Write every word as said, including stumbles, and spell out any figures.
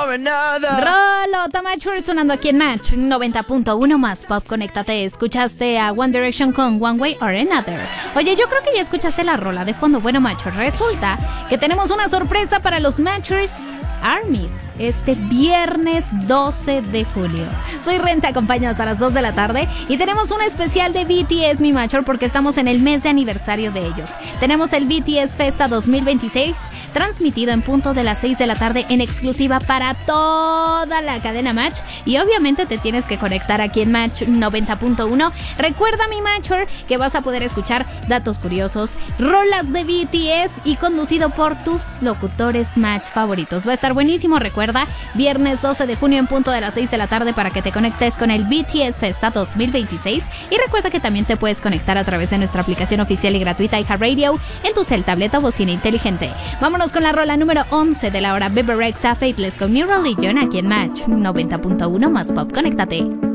for another. Rolo Tamacho sonando aquí en Match noventa punto uno más Pop. Conéctate. Escuchaste a One Direction con One Way or Another. Oye, yo creo que ya escuchaste la rola de fondo. Bueno, macho, resulta que tenemos una sorpresa para los Matchers Armies este viernes doce de julio. Soy Ren, te acompaño hasta las dos de la tarde y tenemos un especial de B T S, mi macho, porque estamos en el mes de aniversario de ellos. Tenemos el B T S Festa dos mil veintiséis transmitido en punto de las seis de la tarde en exclusiva para toda la cadena Match, y obviamente te tienes que conectar aquí en Match noventa punto uno. Recuerda, mi macho, que vas a poder escuchar datos curiosos, rolas de B T S y conducido por tus locutores Match favoritos. Va a estar buenísimo. Recuerda, viernes doce de junio en punto de las seis de la tarde para que te conectes con el B T S Festa dos mil veintiséis. Y recuerda que también te puedes conectar a través de nuestra aplicación oficial y gratuita iHeartRadio en tu cel, tableta o bocina inteligente. Vámonos con la rola número once de la hora. Bebe Rexha, Faithless con New Religion aquí en Match noventa punto uno más Pop. Conéctate.